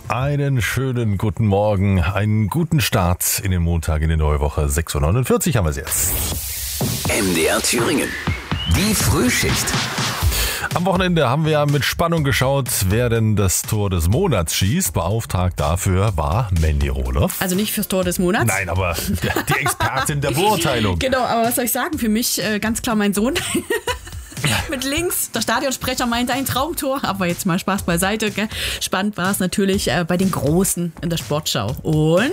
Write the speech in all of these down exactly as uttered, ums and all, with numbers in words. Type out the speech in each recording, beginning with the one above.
Einen schönen guten Morgen, einen guten Start in den Montag, in die neue Woche. sechs Uhr neunundvierzig haben wir es jetzt. M D R Thüringen, die Frühschicht. Am Wochenende haben wir ja mit Spannung geschaut, wer denn das Tor des Monats schießt. Beauftragt dafür war Mandy Rohloff. Also nicht fürs Tor des Monats. Nein, aber die Expertin der Beurteilung. Genau, aber was soll ich sagen? Für mich äh, ganz klar mein Sohn. Mit links, der Stadionsprecher meinte ein Traumtor, aber jetzt mal Spaß beiseite. Gell? Spannend war es natürlich äh, bei den Großen in der Sportschau. Und?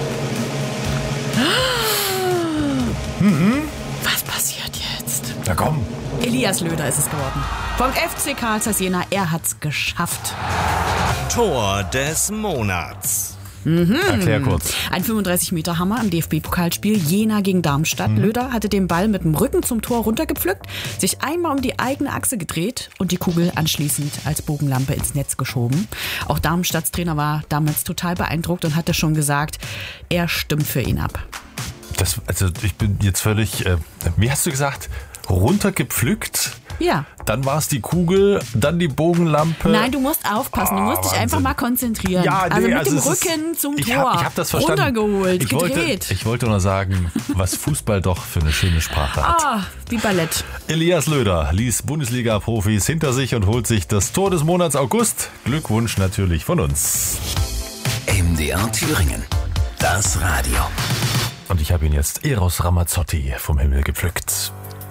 Mhm. Was passiert jetzt? Na komm. Elias Löder ist es geworden. Vom F C Karl Zeiss Jena, er hat's geschafft. Tor des Monats. Mhm. Erklär kurz. Ein fünfunddreißig Meter Hammer im D F B-Pokalspiel Jena gegen Darmstadt. Mhm. Löder hatte den Ball mit dem Rücken zum Tor runtergepflückt, sich einmal um die eigene Achse gedreht und die Kugel anschließend als Bogenlampe ins Netz geschoben. Auch Darmstadts Trainer war damals total beeindruckt und hatte schon gesagt, er stimmt für ihn ab. Das, also ich bin jetzt völlig, äh, wie hast du gesagt, runtergepflückt? Ja. Dann war es die Kugel, dann die Bogenlampe. Nein, du musst aufpassen, oh, du musst dich Wahnsinn. einfach mal konzentrieren. Ja, nee, also mit also dem es Rücken ist, zum ich Tor. Hab, ich habe das verstanden. Runtergeholt, ich gedreht. Wollte, ich wollte nur sagen, was Fußball doch für eine schöne Sprache hat. Ah, wie Ballett. Elias Löder ließ Bundesliga-Profis hinter sich und holt sich das Tor des Monats August. Glückwunsch natürlich von uns. M D R Thüringen, das Radio. Und ich habe ihn jetzt Eros Ramazzotti vom Himmel gepflückt.